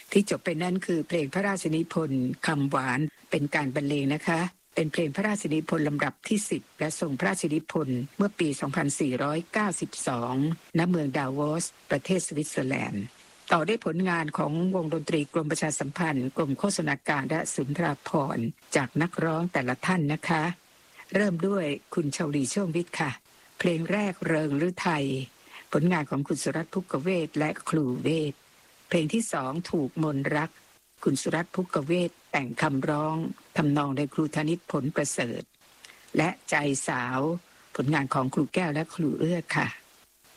ที่จบไปนั่นคือเพลงพระราชนิพนธ์คำหวานเป็นการบรรเลงนะคะเป็นเพลงพระราชนิพนธ์ลำดับที่10และทรงพระราชนิพนธ์เมื่อปี 2492 ณ เมืองดาวอสประเทศสวิตเซอร์แลนด์ต่อด้วยผลงานของวงดนตรีกรมประชาสัมพันธ์กรมโฆษณาการและสุนทราภรณ์จากนักร้องแต่ละท่านนะคะเริ่มด้วยคุณชาวลีโชควิทย์ค่ะเพลงแรกเริงฤทัยผลงานของคุณสุรัตน์ภุกเวทและครูเวทเพลงที่2ถูกมนรักคุณสุรัตน์ภุกเวทแต่งคำร้องทำนองโดยครูธนิตผลประเสริฐและใจสาวผลงานของครูแก้วและครูเอื้อค่ะ